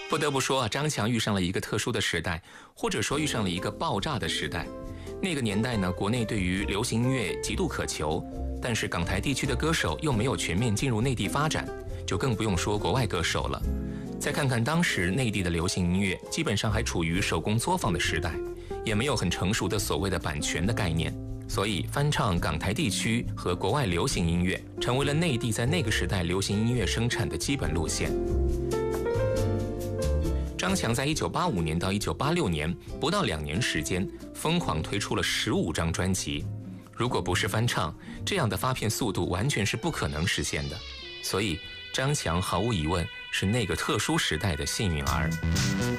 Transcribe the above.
不得不说啊，张强遇上了一个特殊的时代，或者说遇上了一个爆炸的时代。那个年代呢，国内对于流行音乐极度渴求，但是港台地区的歌手又没有全面进入内地发展，就更不用说国外歌手了。再看看当时内地的流行音乐，基本上还处于手工作坊的时代，也没有很成熟的所谓的版权的概念，所以翻唱港台地区和国外流行音乐成为了内地在那个时代流行音乐生产的基本路线。张强在1985年到1986年不到2年时间，疯狂推出了15张专辑。如果不是翻唱，这样的发片速度完全是不可能实现的。所以张强毫无疑问是那个特殊时代的幸运儿。